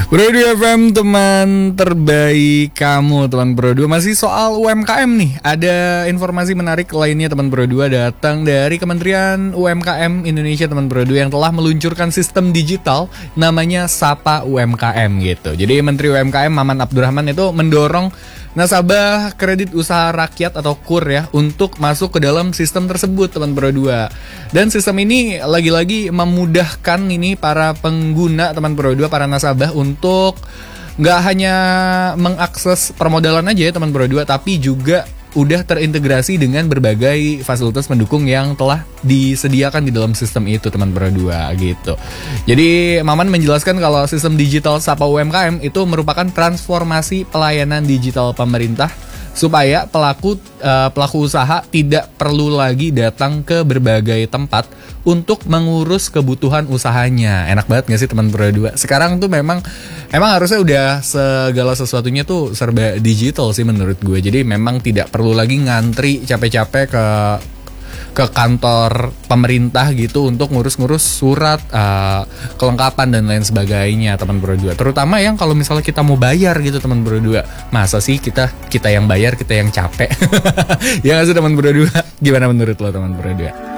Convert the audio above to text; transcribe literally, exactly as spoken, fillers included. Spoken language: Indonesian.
Bro dua F M, teman terbaik kamu, teman Bro dua. Masih soal U M K M nih. Ada informasi menarik lainnya, teman Bro dua, datang dari Kementerian U M K M Indonesia, teman Bro dua, yang telah meluncurkan sistem digital namanya Sapa U M K M gitu. Jadi Menteri U M K M Maman Abdurrahman itu mendorong nasabah kredit usaha rakyat atau KUR ya untuk masuk ke dalam sistem tersebut, teman Bro dua. Dan sistem ini lagi-lagi memudahkan ini para pengguna, teman Bro dua, para nasabah untuk nggak hanya mengakses permodalan aja ya, teman Bro dua, tapi juga udah terintegrasi dengan berbagai fasilitas pendukung yang telah disediakan di dalam sistem itu, teman Bro dua gitu. Jadi Maman menjelaskan kalau sistem digital Sapa U M K M itu merupakan transformasi pelayanan digital pemerintah supaya pelaku uh, pelaku usaha tidak perlu lagi datang ke berbagai tempat untuk mengurus kebutuhan usahanya. Enak banget gak sih, teman Bro dua? Sekarang tuh memang emang harusnya udah segala sesuatunya tuh serba digital sih menurut gue. Jadi memang tidak perlu lagi ngantri capek-capek ke ke kantor pemerintah gitu untuk ngurus-ngurus surat, uh, kelengkapan dan lain sebagainya, teman Bro dua. Terutama yang kalau misalnya kita mau bayar gitu, teman Bro dua. Masa sih kita kita yang bayar, kita yang capek? Ya nggak sih, teman Bro dua? Gimana menurut lo, teman Bro dua?